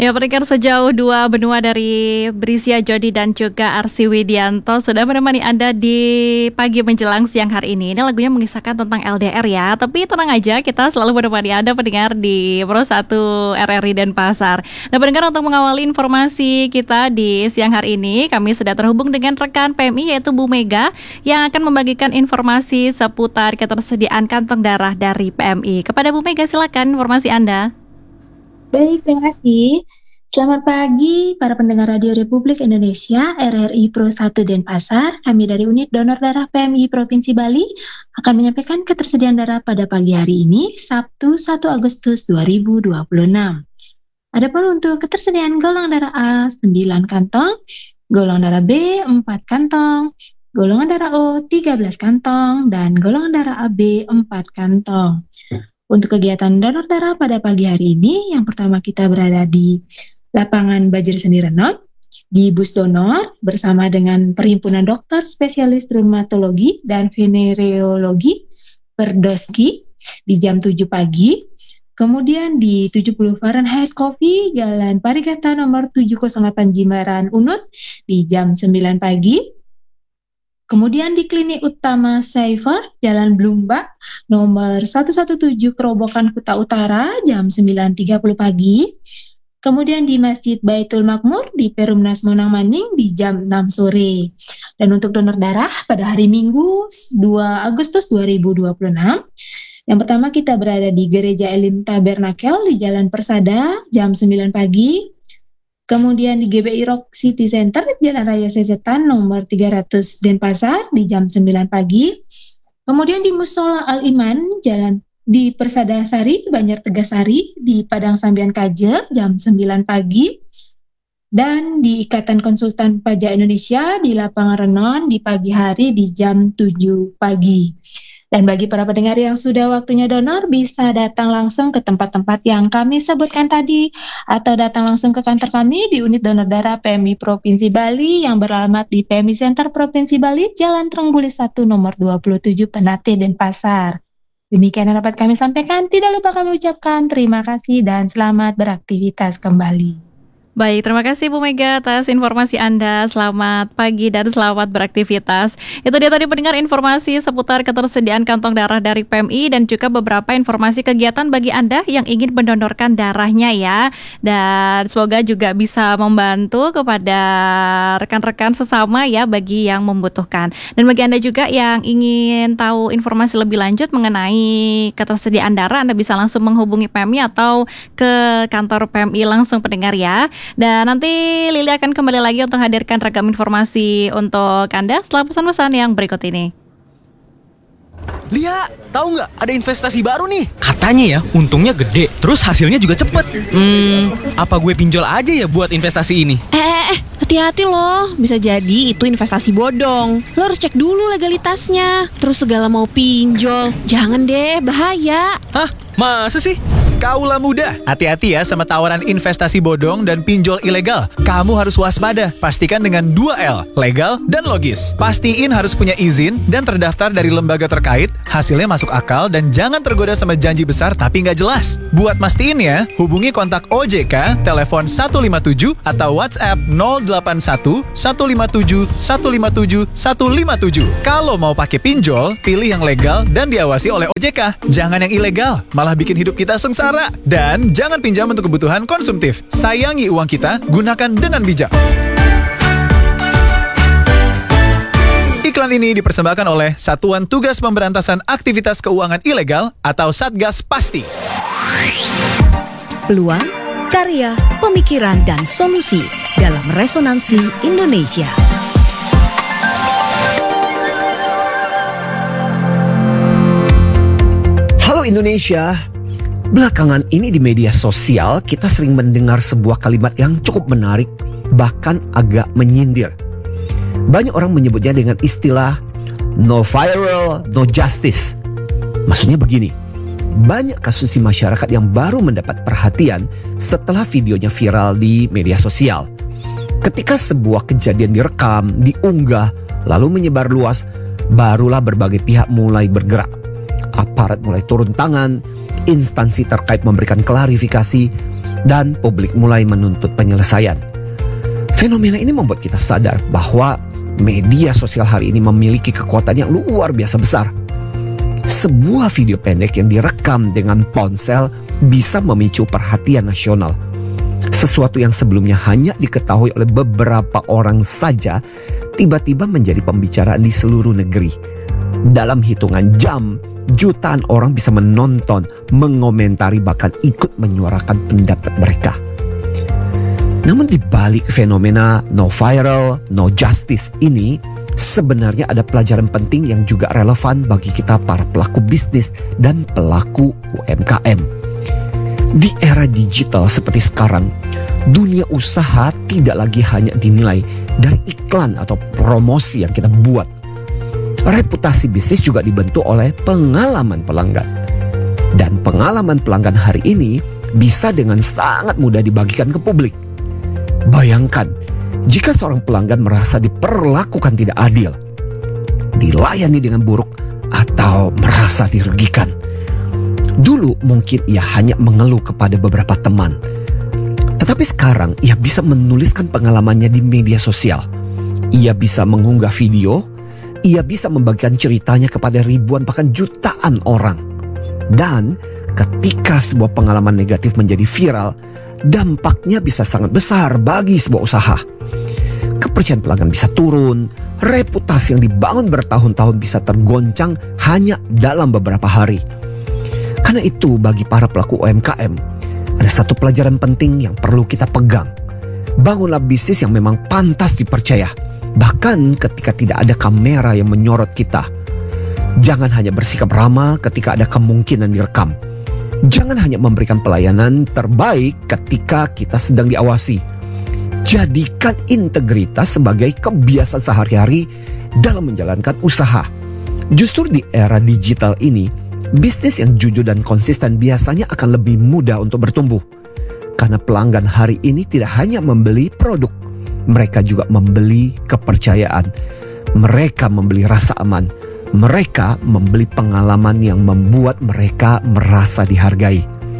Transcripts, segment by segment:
Ya, pendengar sejauh 2 benua dari Brisia Jody dan juga Arsy Widianto sudah menemani Anda di pagi menjelang siang hari ini. Ini lagunya mengisahkan tentang LDR ya. Tapi tenang aja, kita selalu menemani Anda pendengar di Pro 1 RRI Denpasar. Nah, pendengar, untuk mengawali informasi kita di siang hari ini, kami sudah terhubung dengan rekan PMI yaitu Bu Mega yang akan membagikan informasi seputar ketersediaan kantong darah dari PMI. Kepada Bu Mega, silakan informasi Anda. Baik, terima kasih. Selamat pagi para pendengar Radio Republik Indonesia, RRI Pro 1 Denpasar. Kami dari Unit Donor Darah PMI Provinsi Bali akan menyampaikan ketersediaan darah pada pagi hari ini, Sabtu 1 Agustus 2026. Adapun untuk ketersediaan golongan darah A 9 kantong, golongan darah B 4 kantong, golongan darah O 13 kantong, dan golongan darah AB 4 kantong. Untuk kegiatan donor darah pada pagi hari ini, yang pertama kita berada di lapangan Bajir Seni Renon, di bus donor bersama dengan Perhimpunan Dokter Spesialis Rheumatologi dan Venereologi Perdoski di jam 7 pagi. Kemudian di 70 Fahrenheit Coffee, Jalan Parigata nomor 708 Jimbaran Unut di jam 9 pagi. Kemudian di Klinik Utama Safer, Jalan Blumbak, nomor 117 Kerobokan Kuta Utara, jam 9.30 pagi. Kemudian di Masjid Baitul Makmur, di Perumnas Monang Maning, di jam 6 sore. Dan untuk donor darah pada hari Minggu, 2 Agustus 2026, yang pertama kita berada di Gereja Elim Tabernakel, di Jalan Persada, jam 9 pagi. Kemudian di GBI Rock City Center, Jalan Raya Sesetan nomor 300 Denpasar di jam 9 pagi. Kemudian di Musola Al-Iman, Jalan di Persada Sari, Banjar Tegasari di Padang Sambian Kaje jam 9 pagi. Dan di Ikatan Konsultan Pajak Indonesia di Lapangan Renon di pagi hari di jam 7 pagi. Dan bagi para pendengar yang sudah waktunya donor, bisa datang langsung ke tempat-tempat yang kami sebutkan tadi, atau datang langsung ke kantor kami di Unit Donor Darah PMI Provinsi Bali yang beralamat di PMI Center Provinsi Bali, Jalan Trengbulis 1 nomor 27 Penate, Denpasar. Demikian yang dapat kami sampaikan. Tidak lupa kami ucapkan terima kasih dan selamat beraktivitas kembali. Baik, terima kasih Bu Mega atas informasi Anda. Selamat pagi dan selamat beraktivitas. Itu dia tadi pendengar informasi seputar ketersediaan kantong darah dari PMI dan juga beberapa informasi kegiatan bagi Anda yang ingin mendonorkan darahnya ya. Dan semoga juga bisa membantu kepada rekan-rekan sesama ya bagi yang membutuhkan. Dan bagi Anda juga yang ingin tahu informasi lebih lanjut mengenai ketersediaan darah, Anda bisa langsung menghubungi PMI atau ke kantor PMI langsung pendengar ya. Dan nanti Lili akan kembali lagi untuk hadirkan ragam informasi untuk Anda setelah pesan-pesan yang berikut ini. Lia, tahu nggak ada investasi baru nih? Katanya ya, untungnya gede, terus hasilnya juga cepet. Apa gue pinjol aja ya buat investasi ini? Hati-hati loh, bisa jadi itu investasi bodong. Lo harus cek dulu legalitasnya. Terus segala mau pinjol, jangan deh, bahaya. Hah? Masa sih? Kaulah muda, hati-hati ya sama tawaran investasi bodong dan pinjol ilegal. Kamu harus waspada, pastikan dengan 2L, legal dan logis. Pastiin harus punya izin dan terdaftar dari lembaga terkait, hasilnya masuk akal dan jangan tergoda sama janji besar tapi nggak jelas. Buat mastiin ya, hubungi kontak OJK, telepon 157 atau WhatsApp 081 157 157 157. Kalau mau pakai pinjol, pilih yang legal dan diawasi oleh OJK. Jangan yang ilegal, malah bikin hidup kita sengsara. Dan jangan pinjam untuk kebutuhan konsumtif. Sayangi uang kita, gunakan dengan bijak. Iklan ini dipersembahkan oleh Satuan Tugas Pemberantasan Aktivitas Keuangan Ilegal atau Satgas Pasti. Peluang, karya, pemikiran, dan solusi dalam Resonansi Indonesia. Halo Indonesia. Belakangan ini di media sosial kita sering mendengar sebuah kalimat yang cukup menarik, bahkan agak menyindir. Banyak orang menyebutnya dengan istilah no viral, no justice. Maksudnya begini, banyak kasus di masyarakat yang baru mendapat perhatian setelah videonya viral di media sosial. Ketika sebuah kejadian direkam, diunggah, lalu menyebar luas, barulah berbagai pihak mulai bergerak. Aparat mulai turun tangan, instansi terkait memberikan klarifikasi, dan publik mulai menuntut penyelesaian. Fenomena ini membuat kita sadar bahwa media sosial hari ini memiliki kekuatan yang luar biasa besar. Sebuah video pendek yang direkam dengan ponsel bisa memicu perhatian nasional. Sesuatu yang sebelumnya hanya diketahui oleh beberapa orang saja, tiba-tiba menjadi pembicaraan di seluruh negeri. Dalam hitungan jam, jutaan orang bisa menonton, mengomentari, bahkan ikut menyuarakan pendapat mereka. Namun di balik fenomena no viral, no justice ini, sebenarnya ada pelajaran penting yang juga relevan bagi kita para pelaku bisnis dan pelaku UMKM. Di era digital seperti sekarang, dunia usaha tidak lagi hanya dinilai dari iklan atau promosi yang kita buat. Reputasi bisnis juga dibentuk oleh pengalaman pelanggan. Dan pengalaman pelanggan hari ini bisa dengan sangat mudah dibagikan ke publik. Bayangkan, jika seorang pelanggan merasa diperlakukan tidak adil, dilayani dengan buruk, atau merasa dirugikan. Dulu mungkin ia hanya mengeluh kepada beberapa teman. Tetapi sekarang ia bisa menuliskan pengalamannya di media sosial. Ia bisa mengunggah video, ia bisa membagikan ceritanya kepada ribuan bahkan jutaan orang. Dan ketika sebuah pengalaman negatif menjadi viral, dampaknya bisa sangat besar bagi sebuah usaha. Kepercayaan pelanggan bisa turun, reputasi yang dibangun bertahun-tahun bisa tergoncang hanya dalam beberapa hari. Karena itu bagi para pelaku UMKM, ada satu pelajaran penting yang perlu kita pegang. Bangunlah bisnis yang memang pantas dipercaya, bahkan ketika tidak ada kamera yang menyorot kita. Jangan hanya bersikap ramah ketika ada kemungkinan direkam. Jangan hanya memberikan pelayanan terbaik ketika kita sedang diawasi. Jadikan integritas sebagai kebiasaan sehari-hari dalam menjalankan usaha. Justru di era digital ini, bisnis yang jujur dan konsisten biasanya akan lebih mudah untuk bertumbuh. Karena pelanggan hari ini tidak hanya membeli produk, mereka juga membeli kepercayaan. Mereka membeli rasa aman. Mereka membeli pengalaman yang membuat mereka merasa dihargai.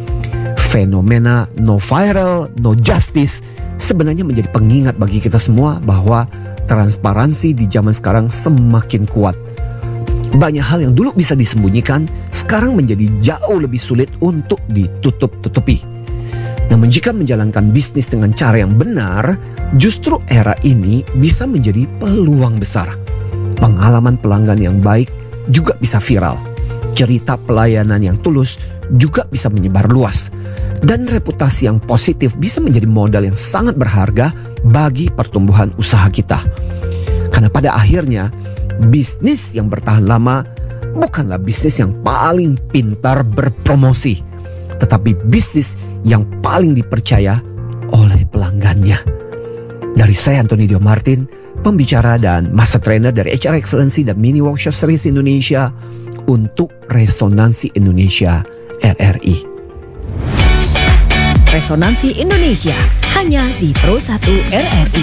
Fenomena no viral, no justice sebenarnya menjadi pengingat bagi kita semua bahwa transparansi di zaman sekarang semakin kuat. Banyak hal yang dulu bisa disembunyikan, sekarang menjadi jauh lebih sulit untuk ditutup-tutupi. Namun jika menjalankan bisnis dengan cara yang benar, justru era ini bisa menjadi peluang besar. Pengalaman pelanggan yang baik juga bisa viral. Cerita pelayanan yang tulus juga bisa menyebar luas. Dan reputasi yang positif bisa menjadi modal yang sangat berharga bagi pertumbuhan usaha kita. Karena pada akhirnya, bisnis yang bertahan lama bukanlah bisnis yang paling pintar berpromosi, tetapi bisnis yang paling dipercaya oleh pelanggannya. Dari saya, Anthony Dio Martin, pembicara dan master trainer dari HR Excellency dan Mini Workshop Series Indonesia untuk Resonansi Indonesia RRI. Resonansi Indonesia hanya di Pro 1 RRI.